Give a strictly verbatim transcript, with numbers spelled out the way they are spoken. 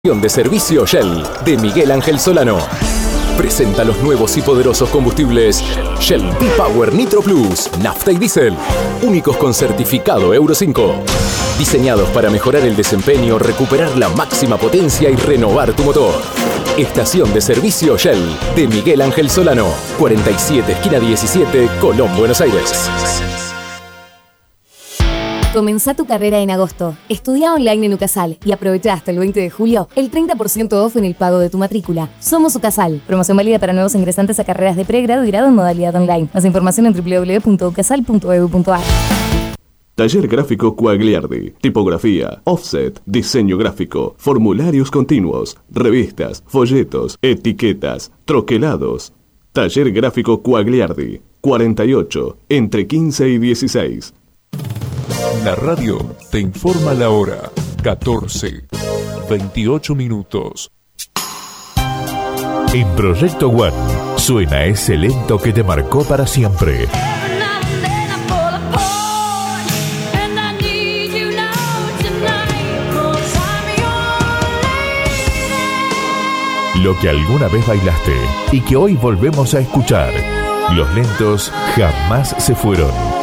De servicio Shell de Miguel Ángel Solano. Presenta los nuevos y poderosos combustibles Shell V-Power Nitro Plus, nafta y diésel, únicos con certificado Euro cinco. Diseñados para mejorar el desempeño, recuperar la máxima potencia y renovar tu motor. Estación de servicio Shell de Miguel Ángel Solano, cuarenta y siete, esquina diecisiete, Colón, Buenos Aires. Comenzá tu carrera en agosto. Estudia online en UCASAL y aprovecha hasta el veinte de julio el treinta por ciento off en el pago de tu matrícula. Somos UCASAL. Promoción válida para nuevos ingresantes a carreras de pregrado y grado en modalidad online. Más información en doble u doble u doble u punto ucasal punto e d u punto a r. Taller Gráfico Quagliardi. Tipografía, offset, diseño gráfico, formularios continuos, revistas, folletos, etiquetas, troquelados. Taller Gráfico Quagliardi. cuarenta y ocho, entre quince y dieciséis. La radio te informa la hora. catorce, veintiocho minutos. En Proyecto One suena ese lento que te marcó para siempre. Lo que alguna vez bailaste y que hoy volvemos a escuchar. Los lentos jamás se fueron.